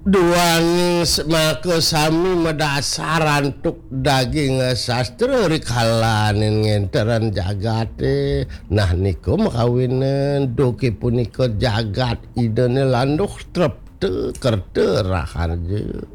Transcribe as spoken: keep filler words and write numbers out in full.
Duang make sami medasaran tuk daging sastra rikalanin ngenteran jagate. Nah niku makawinan duki punika jagat idene landuh trep teu kerteu raharjeun.